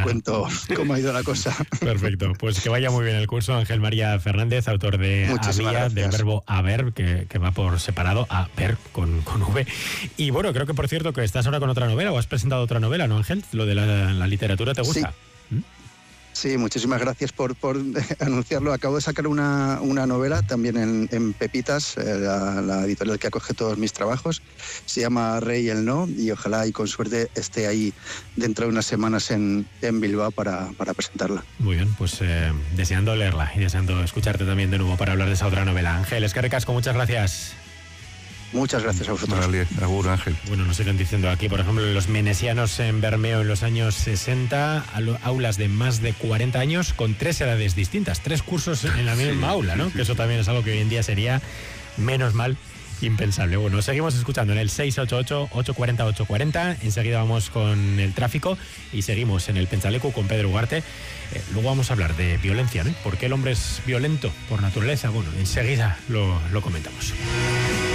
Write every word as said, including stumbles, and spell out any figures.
cuento cómo ha ido la cosa. Perfecto, pues que vaya muy bien el curso. Ángel María Fernández, autor de Había, del verbo haber, que, que va por separado, a ver con, con V. Y bueno, creo que por cierto que estás ahora con otra novela, o has presentado otra novela, ¿no, Ángel? Lo de la, la literatura te gusta. Sí. ¿Mm? Sí, muchísimas gracias por, por anunciarlo. Acabo de sacar una, una novela también en, en Pepitas, eh, la, la editorial que acoge todos mis trabajos. Se llama Rey y el No, y ojalá y con suerte esté ahí dentro de unas semanas en, en Bilbao para, para presentarla. Muy bien, pues eh, deseando leerla y deseando escucharte también de nuevo para hablar de esa otra novela. Ángel, es que recasco, muchas gracias. Muchas gracias a vosotros. Vale, agur, Ángel. Bueno, nos siguen diciendo aquí, por ejemplo, los menesianos en Bermeo en los años sesenta, aulas de más de cuarenta años con tres edades distintas, tres cursos en la misma sí, aula, ¿no? Sí, sí. Que eso también es algo que hoy en día sería, menos mal, impensable. Bueno, seguimos escuchando en el seis ocho ocho, ocho cuatro cero, ocho cuatro cero. Enseguida vamos con el tráfico y seguimos en el Pentsaleku con Pedro Ugarte. Eh, luego vamos a hablar de violencia, ¿no? ¿Por qué el hombre es violento por naturaleza? Bueno, enseguida lo, lo comentamos.